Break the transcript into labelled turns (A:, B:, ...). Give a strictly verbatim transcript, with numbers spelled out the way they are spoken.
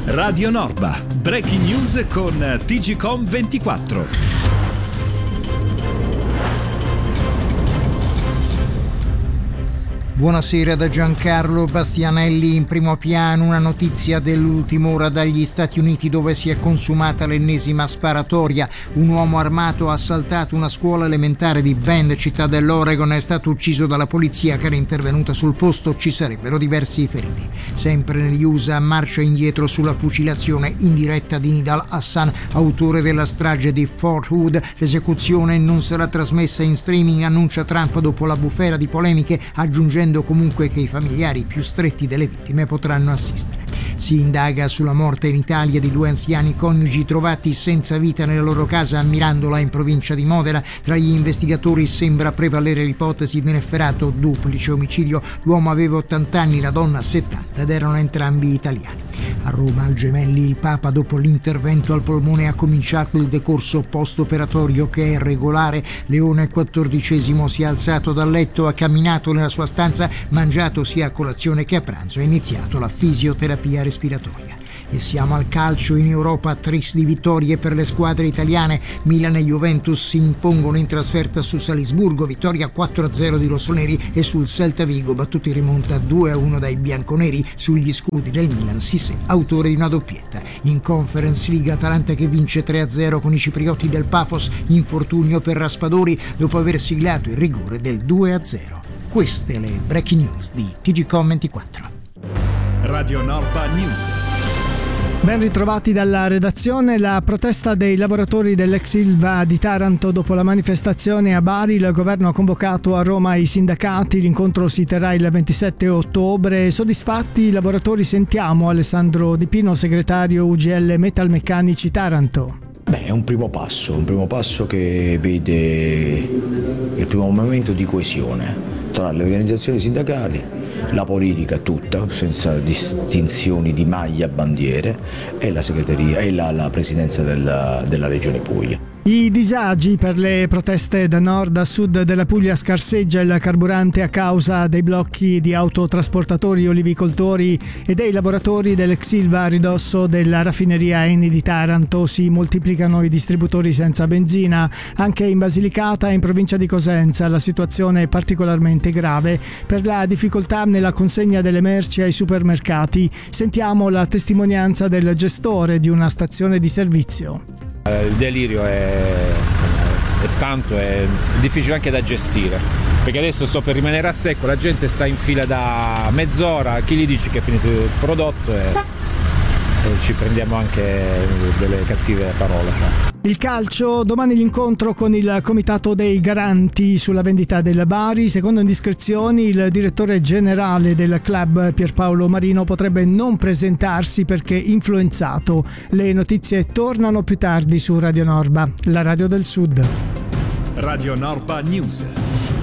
A: Radio Norba, breaking news con T G Com ventiquattro.
B: Buonasera da Giancarlo Bastianelli. In primo piano una notizia dell'ultima ora dagli Stati Uniti, dove si è consumata l'ennesima sparatoria. Un uomo armato ha assaltato una scuola elementare di Bend, città dell'Oregon. È stato ucciso dalla polizia che era intervenuta sul posto. Ci sarebbero diversi feriti. Sempre negli U S A, marcia indietro sulla fucilazione in diretta di Nidal Hassan, autore della strage di Fort Hood. L'esecuzione non sarà trasmessa in streaming, annuncia Trump dopo la bufera di polemiche, aggiungendo comunque che i familiari più stretti delle vittime potranno assistere. Si indaga sulla morte in Italia di due anziani coniugi trovati senza vita nella loro casa a Mirandola, in provincia di Modena. Tra gli investigatori sembra prevalere l'ipotesi di un efferato duplice omicidio. L'uomo aveva ottanta anni, la donna settanta, ed erano entrambi italiani. A Roma, al Gemelli, il Papa dopo l'intervento al polmone ha cominciato il decorso post-operatorio, che è regolare. Leone quattordicesimo si è alzato dal letto, ha camminato nella sua stanza, mangiato sia a colazione che a pranzo e ha iniziato la fisioterapia respiratoria. E siamo al calcio. In Europa, tris di vittorie per le squadre italiane. Milan e Juventus si impongono in trasferta su Salisburgo, vittoria quattro a zero di rossoneri, e sul Celta Vigo, battuto in rimonta due a uno dai bianconeri. Sugli scudi del Milan Sissé, autore di una doppietta. In Conference League, Atalanta che vince tre a zero con i ciprioti del Pafos, infortunio per Raspadori dopo aver siglato il rigore del due a zero. Queste le breaking news di T G Com ventiquattro.
A: Radio Norba News.
C: Ben ritrovati dalla redazione. La protesta dei lavoratori dell'ex Ilva di Taranto dopo la manifestazione a Bari. Il governo ha convocato a Roma i sindacati. L'incontro si terrà il ventisette ottobre. Soddisfatti i lavoratori? Sentiamo Alessandro Di Pino, segretario U G L Metalmeccanici Taranto.
D: Beh, è un primo passo, un primo passo che vede il primo momento di coesione tra le organizzazioni sindacali, la politica tutta, senza distinzioni di maglia, bandiere, e la segreteria e la, la presidenza della, della Regione Puglia.
C: I disagi per le proteste da nord a sud della Puglia. Scarseggia il carburante a causa dei blocchi di autotrasportatori, olivicoltori e dei lavoratori dell'ex Ilva a ridosso della raffineria Eni di Taranto. Si moltiplicano i distributori senza benzina. Anche in Basilicata e in provincia di Cosenza la situazione è particolarmente grave per la difficoltà nella consegna delle merci ai supermercati. Sentiamo la testimonianza del gestore di una stazione di servizio.
E: Il delirio è, è tanto, è difficile anche da gestire, perché adesso sto per rimanere a secco, la gente sta in fila da mezz'ora, chi gli dice che è finito il prodotto e, e ci prendiamo anche delle cattive parole.
C: Il calcio, domani l'incontro con il comitato dei garanti sulla vendita del Bari. Secondo indiscrezioni, il direttore generale del club Pierpaolo Marino potrebbe non presentarsi perché influenzato. Le notizie tornano più tardi su Radio Norba, la radio del Sud.
A: Radio Norba News.